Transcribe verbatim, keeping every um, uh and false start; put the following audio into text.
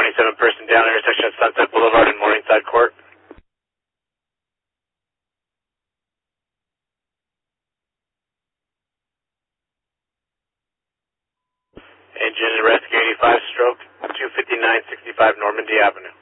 twenty-seven person down intersection of Sunset Boulevard and Morningside Court. Engine and rescue eighty-five stroke two fifty-nine sixty-five Normandy Avenue.